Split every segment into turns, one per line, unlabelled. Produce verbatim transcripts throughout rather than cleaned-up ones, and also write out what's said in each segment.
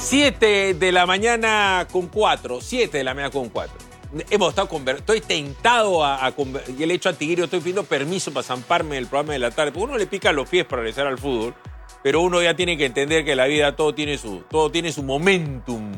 siete de la mañana con cuatro. siete de la mañana con cuatro. Hemos estado conversando. Estoy tentado a, a y el hecho a Tigrillo, estoy pidiendo permiso para zamparme del programa de la tarde. Porque uno le pica los pies para regresar al fútbol, pero uno ya tiene que entender que la vida todo tiene su, todo tiene su momentum.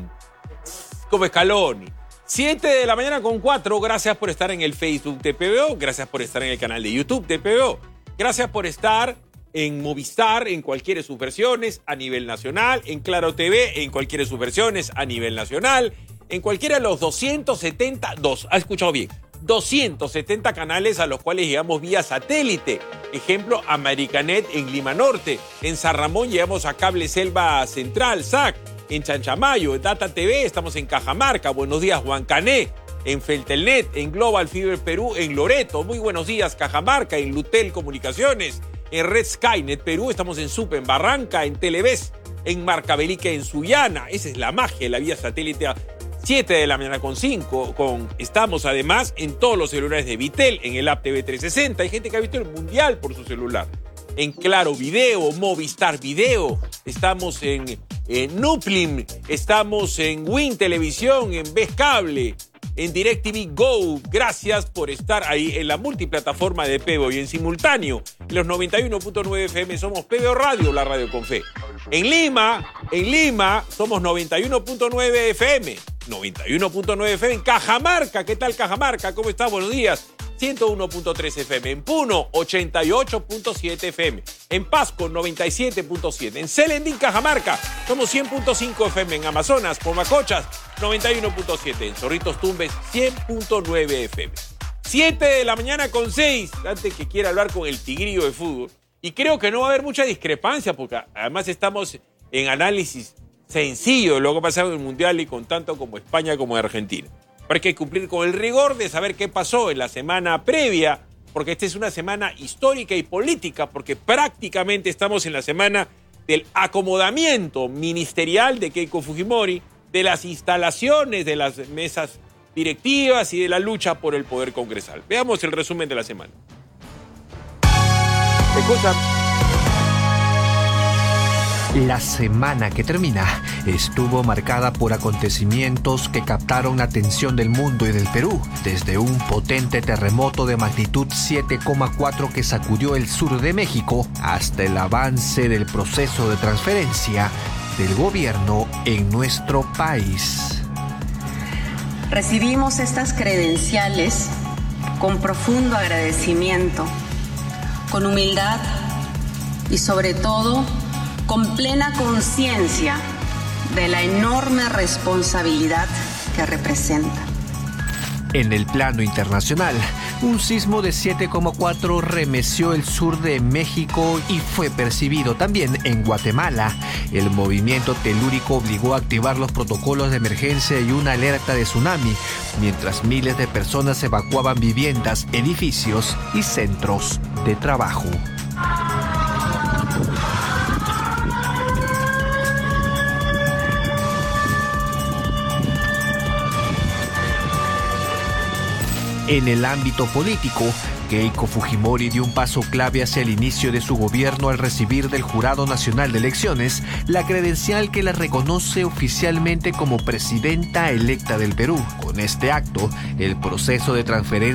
Como Scaloni. siete de la mañana con cuatro. Gracias por estar en el Facebook de P B O. Gracias por estar en el canal de YouTube de P B O. Gracias por estar en Movistar, en cualquiera de sus versiones, a nivel nacional, en Claro T V, en cualquiera de sus versiones, a nivel nacional, en cualquiera de los doscientos setenta, dos, ha escuchado bien, doscientos setenta canales a los cuales llegamos vía satélite. Ejemplo, Americanet en Lima Norte. En San Ramón llegamos a Cable Selva Central, S A C. En Chanchamayo, en Data T V, estamos en Cajamarca. Buenos días, Huancané. En Feltelnet, en Global Fiber Perú, en Loreto. Muy buenos días, Cajamarca. En Lutel Comunicaciones. En Red Skynet Perú, estamos en Sup, en Barranca, en Televes, en Marcabelica, en Sullana. Esa es la magia de la vía satélite a siete de la mañana con cinco. Con, estamos además en todos los celulares de Vitel, en el app T V trescientos sesenta. Hay gente que ha visto el Mundial por su celular. En Claro Video, Movistar Video. Estamos en, en Nuplim, estamos en Win Televisión, en Ves Cable, en DirecTV Go. Gracias por estar ahí en la multiplataforma de P B O y en simultáneo. En los noventa y uno punto nueve F M somos P B O Radio, la radio con fe. En Lima, en Lima somos noventa y uno punto nueve F M. noventa y uno punto nueve F M en Cajamarca. ¿Qué tal Cajamarca? ¿Cómo está? Buenos días. ciento uno punto tres F M. En Puno, ochenta y ocho punto siete F M. En Pasco, noventa y siete punto siete. En Selendín, Cajamarca, somos cien punto cinco F M. En Amazonas, Pomacochas, noventa y uno punto siete. En Zorritos Tumbes, cien punto nueve F M. siete de la mañana con seis. Antes que quiera hablar con el Tigrillo de fútbol. Y creo que no va a haber mucha discrepancia, porque además estamos en análisis sencillo de lo que ha pasado en el Mundial y con tanto como España como Argentina. Pero hay que cumplir con el rigor de saber qué pasó en la semana previa, porque esta es una semana histórica y política, porque prácticamente estamos en la semana del acomodamiento ministerial de Keiko Fujimori, de las instalaciones de las mesas directivas y de la lucha por el poder congresal. Veamos el resumen de la semana. ¿Escuchan?
La semana que termina estuvo marcada por acontecimientos que captaron la atención del mundo y del Perú, desde un potente terremoto de magnitud siete coma cuatro que sacudió el sur de México hasta el avance del proceso de transferencia del gobierno en nuestro país.
Recibimos estas credenciales con profundo agradecimiento, con humildad y sobre todo con plena conciencia de la enorme responsabilidad que representa.
En el plano internacional, un sismo de siete coma cuatro remeció el sur de México y fue percibido también en Guatemala. El movimiento telúrico obligó a activar los protocolos de emergencia y una alerta de tsunami, mientras miles de personas evacuaban viviendas, edificios y centros de trabajo. En el ámbito político, Keiko Fujimori dio un paso clave hacia el inicio de su gobierno al recibir del Jurado Nacional de Elecciones la credencial que la reconoce oficialmente como presidenta electa del Perú. Con este acto, el proceso de transferencia